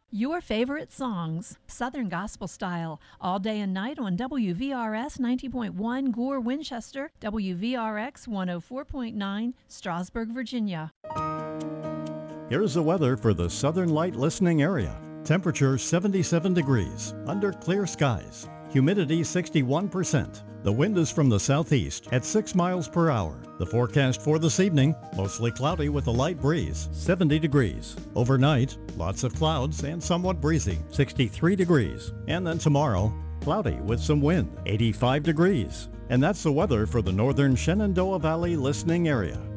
Your favorite songs, Southern Gospel Style, all day and night on WVRS 90.1 Gore, Winchester, WVRX 104.9 Strasburg, Virginia. Here's the weather for the Southern Light listening area. Temperature 77 degrees, under clear skies. Humidity 61%. The wind is from the southeast at 6 miles per hour. The forecast for this evening, mostly cloudy with a light breeze, 70 degrees. Overnight, lots of clouds and somewhat breezy, 63 degrees. And then tomorrow, cloudy with some wind, 85 degrees. And that's the weather for the northern Shenandoah Valley listening area.